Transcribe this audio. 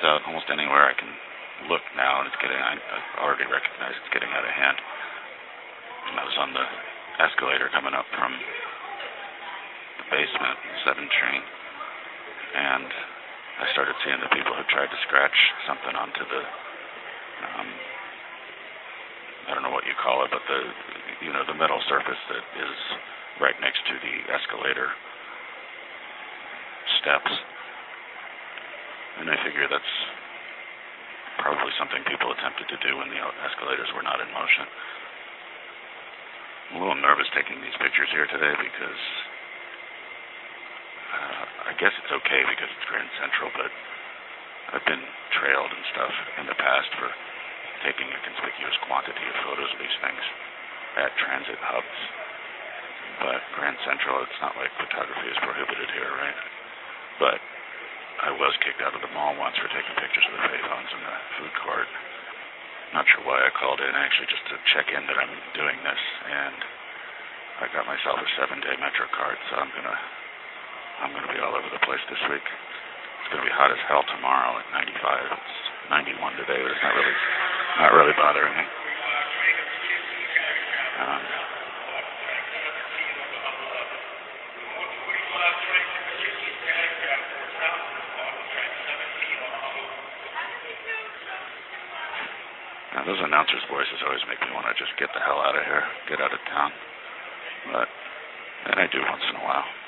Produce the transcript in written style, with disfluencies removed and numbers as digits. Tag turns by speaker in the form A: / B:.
A: about almost anywhere I can look now, and I already recognize it's getting out of hand. And I was on the escalator coming up from the basement, 7 train, and I started seeing the people who tried to scratch something onto the, I don't know what you call it, but the metal surface that is right next to the escalator steps. And I figure that's probably something people attempted to do when the escalators were not in motion. I'm a little nervous taking these pictures here today because I guess it's okay because it's Grand Central, but I've been trailed and stuff in the past for taking a conspicuous quantity of photos of these things at transit hubs. But Grand Central, it's not like photography is prohibited here, right? But I was kicked out of the mall once for taking pictures of the payphones in the food court. Not sure why I called in, actually just to check in that I'm doing this, and I got myself a 7-day Metro card, so I'm gonna be all over the place this week. It's gonna be hot as hell tomorrow at 95. It's 91 today, but it's not really bothering me. Now, those announcers' voices always make me want to just get the hell out of here, get out of town. But then I do once in a while.